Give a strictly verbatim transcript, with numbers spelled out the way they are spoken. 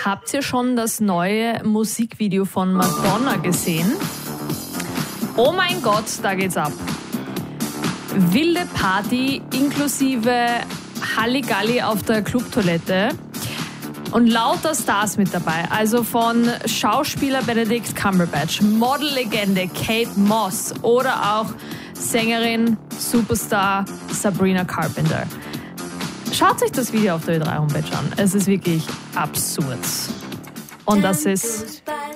habt ihr schon das neue Musikvideo von Madonna gesehen? Oh mein Gott, da geht's ab. Wilde Party inklusive Halligalli auf der Clubtoilette und lauter Stars mit dabei. Also von Schauspieler Benedict Cumberbatch, Modellegende Kate Moss oder auch Sängerin, Superstar Sabrina Carpenter. Schaut euch das Video auf der Ö drei Homepage an. Es ist wirklich absurd. Und das ist